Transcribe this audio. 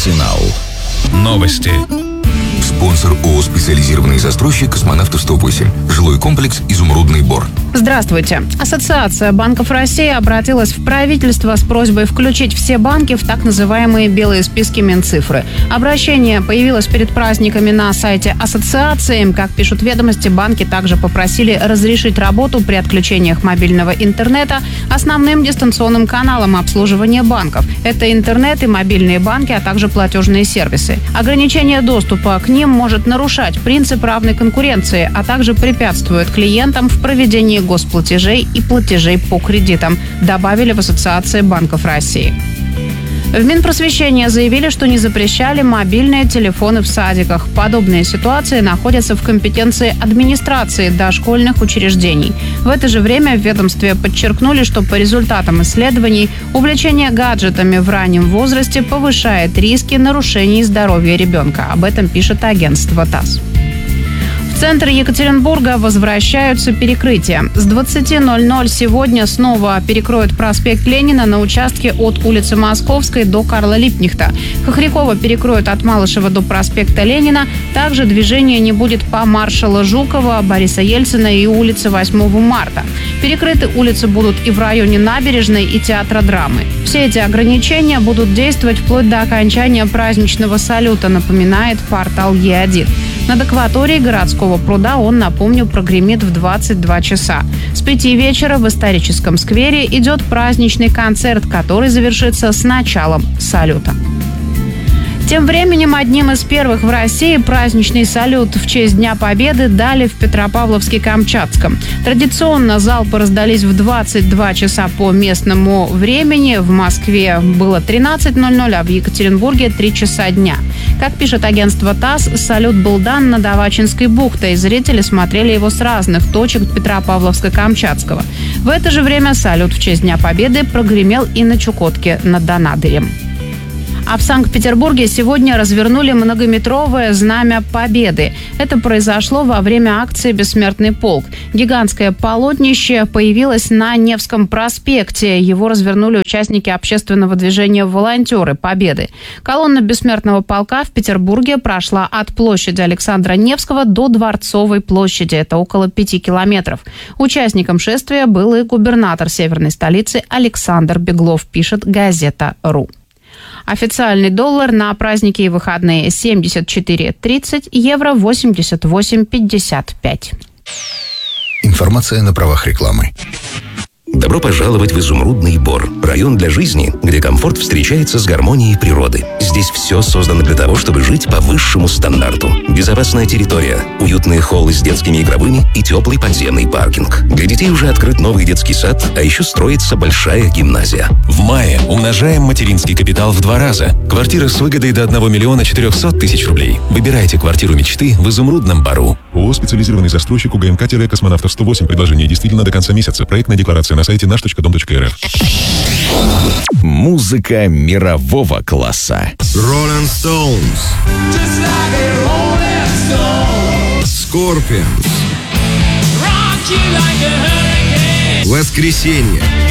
Арсенал. Новости. Спонсор ООО «Специализированный застройщик Космонавтов 108». Жилой комплекс «Изумрудный Бор». Здравствуйте. Ассоциация банков России обратилась в правительство с просьбой включить все банки в так называемые белые списки Минцифры. Обращение появилось перед праздниками на сайте ассоциации. Как пишут ведомости, банки также попросили разрешить работу при отключениях мобильного интернета основным дистанционным каналам обслуживания банков. Это интернет и мобильные банки, а также платежные сервисы. Ограничение доступа к ним может нарушать принцип равной конкуренции, а также препятствует клиентам в проведении госплатежей и платежей по кредитам, добавили в Ассоциации банков России. В Минпросвещения заявили, что не запрещали мобильные телефоны в садиках. Подобные ситуации находятся в компетенции администрации дошкольных учреждений. В это же время в ведомстве подчеркнули, что по результатам исследований увлечение гаджетами в раннем возрасте повышает риски нарушений здоровья ребенка. Об этом пишет агентство ТАСС. В центр Екатеринбурга возвращаются перекрытия. С 20:00 сегодня снова перекроют проспект Ленина на участке от улицы Московской до Карла Липкнехта. Хохрякова перекроют от Малышева до проспекта Ленина. Также движения не будет по Маршала Жукова, Бориса Ельцина и улице 8 марта. Перекрыты улицы будут и в районе Набережной и Театра драмы. Все эти ограничения будут действовать вплоть до окончания праздничного салюта, напоминает портал Е1. Над акваторией городского пруда он, напомню, прогремит в 22 часа. С 5 вечера в историческом сквере идет праздничный концерт, который завершится с началом салюта. Тем временем одним из первых в России праздничный салют в честь Дня Победы дали в Петропавловске-Камчатском. Традиционно залпы раздались в 22 часа по местному времени. В Москве было 13:00, а в Екатеринбурге 3 часа дня. Как пишет агентство ТАСС, салют был дан над Авачинской бухтой. Зрители смотрели его с разных точек Петропавловска-Камчатского. В это же время салют в честь Дня Победы прогремел и на Чукотке над Анадырем. А в Санкт-Петербурге сегодня развернули многометровое знамя Победы. Это произошло во время акции «Бессмертный полк». Гигантское полотнище появилось на Невском проспекте. Его развернули участники общественного движения «Волонтеры Победы». Колонна Бессмертного полка в Петербурге прошла от площади Александра Невского до Дворцовой площади. Это около 5 километров. Участником шествия был и губернатор северной столицы Александр Беглов, пишет газета.ру. Официальный доллар на праздники и выходные 74.30, евро 88.55. Информация на правах рекламы. Добро пожаловать в Изумрудный Бор. Район для жизни, где комфорт встречается с гармонией природы. Здесь все создано для того, чтобы жить по высшему стандарту. Безопасная территория, уютные холлы с детскими игровыми и теплый подземный паркинг. Для детей уже открыт новый детский сад, а еще строится большая гимназия. В мае умножаем материнский капитал в 2 раза. Квартира с выгодой до 1 400 000 рублей. Выбирайте квартиру мечты в Изумрудном Бору. ООО «Специализированный застройщик УГМК-Космонавтов 108». Предложение действительно до конца месяца. Проектная декларация на сайте nаш.дом.рф. Музыка мирового класса. Rolling Stones, Scorpions, Воскресенье.